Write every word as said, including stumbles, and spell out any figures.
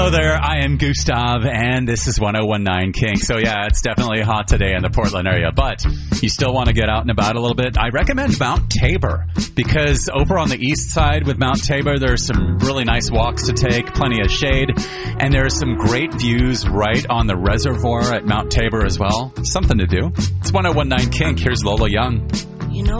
Hello there, I am Gustav, and this is one oh one point nine King. So yeah, it's definitely hot today in the Portland area, but you still want to get out and about a little bit. I recommend Mount Tabor, because over on the east side with Mount Tabor, there's some really nice walks to take, plenty of shade, and there's some great views right on the reservoir at Mount Tabor as well. Something to do. It's one oh one point nine King. Here's Lola Young. You know